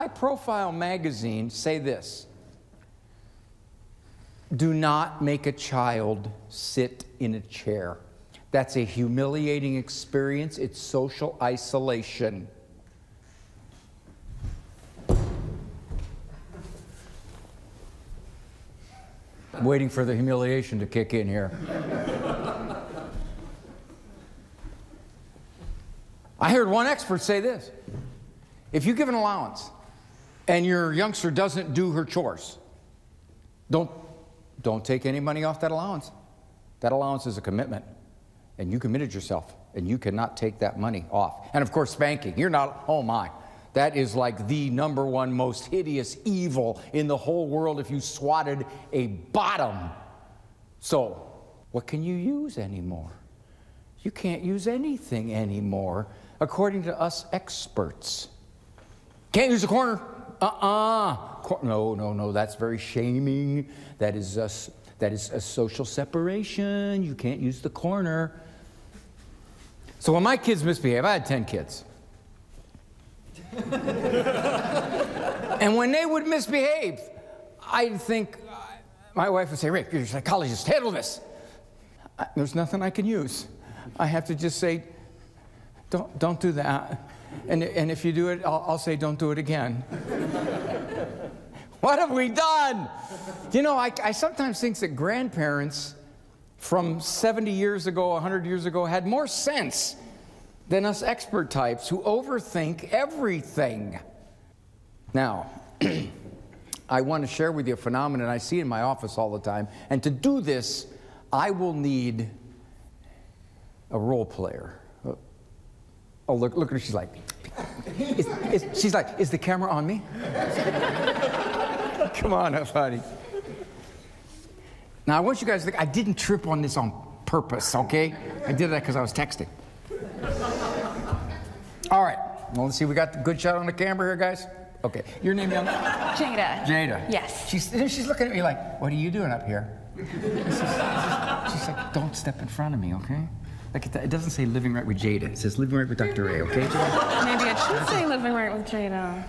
High Profile magazine say this: do not make a child sit in a chair. That's a humiliating experience. It's social isolation. I'm waiting for the humiliation to kick in here. I heard one expert say this: if you give an allowance and your youngster doesn't do her chores, don't take any money off that allowance. That allowance is a commitment, and you committed yourself, and you cannot take that money off. And of course, spanking. You're not, oh my. That is like the #1 most hideous evil in the whole world if you swatted a bottom. So, what can you use anymore? You can't use anything anymore, according to us experts. Can't use a corner. No, that's very shaming. That is a social separation. You can't use the corner. So when my kids misbehave, I had 10 kids. And when they would misbehave, I'd think, my wife would say, Rick, you're a psychologist, handle this. There's nothing I can use. I have to just say, don't do that. And if you do it, I'll say, don't do it again. What have we done? You know, I sometimes think that grandparents from 70 years ago, 100 years ago, had more sense than us expert types who overthink everything. Now, I want to share with you a phenomenon I see in my office all the time. And to do this, I will need a role player. Oh, look at her. She's like, she's like, is the camera on me? Come on up, honey. Now, I want you guys to think, I didn't trip on this on purpose, okay? I did that because I was texting. All right. Well, let's see. We got the good shot on the camera here, guys. Okay. Your name, young? Jada. Jada. Yes. She's looking at me like, what are you doing up here? She's like, don't step in front of me, okay? Like it doesn't say living right with Jada. It says living right with Dr. A, okay, Jada? Maybe it should say living right with Jada.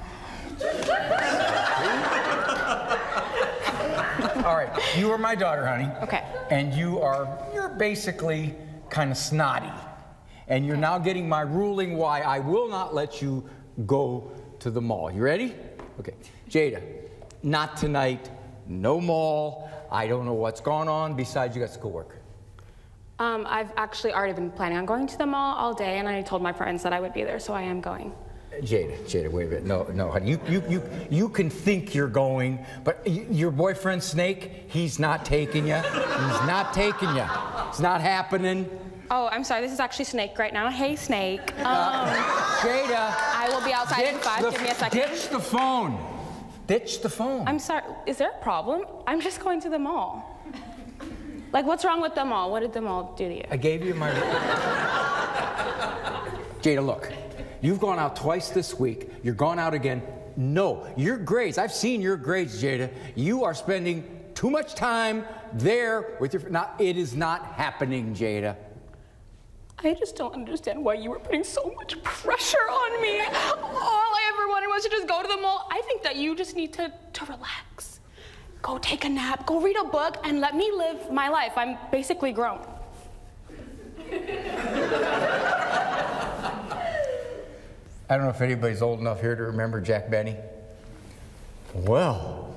All right. You are my daughter, honey. Okay. And you're basically kind of snotty. And you're now getting my ruling why I will not let you go to the mall. You ready? Okay. Jada, not tonight. No mall. I don't know what's going on. Besides, you got schoolwork. I've actually already been planning on going to the mall all day, and I told my friends that I would be there, so I am going. Jada, wait a minute. No, honey. You can think you're going, but your boyfriend, Snake, he's not taking you. He's not taking you. It's not happening. Oh, I'm sorry. This is actually Snake right now. Hey, Snake. Jada. I will be outside in 5. Give me a second. Ditch the phone. Ditch the phone. I'm sorry. Is there a problem? I'm just going to the mall. Like, what's wrong with the mall? What did the mall do to you? I gave you my... Jada, look. You've gone out twice this week. You're going out again. No, your grades. I've seen your grades, Jada. You are spending too much time there with your... it is not happening, Jada. I just don't understand why you were putting so much pressure on me. All I ever wanted was to just go to the mall. I think that you just need to relax. Go take a nap, go read a book, and let me live my life. I'm basically grown. I don't know if anybody's old enough here to remember Jack Benny. Well.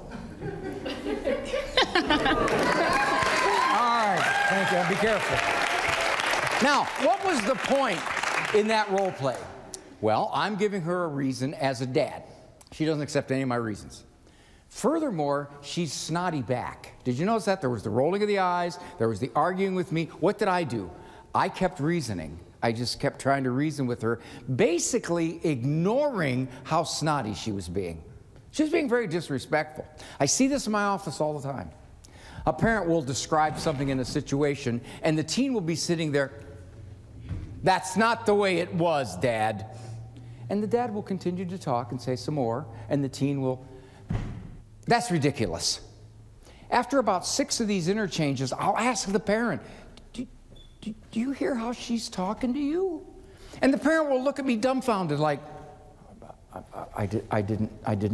All right, thank you. Be careful. Now, what was the point in that role play? Well, I'm giving her a reason as a dad. She doesn't accept any of my reasons. Furthermore, she's snotty back. Did you notice that? There was the rolling of the eyes. There was the arguing with me. What did I do? I kept reasoning. I just kept trying to reason with her, basically ignoring how snotty she was being. She was being very disrespectful. I see this in my office all the time. A parent will describe something in a situation, and the teen will be sitting there, "That's not the way it was, Dad." And the dad will continue to talk and say some more, and the teen will, "That's ridiculous." After about 6 of these interchanges, I'll ask the parent, do you hear how she's talking to you? And the parent will look at me dumbfounded like, I didn't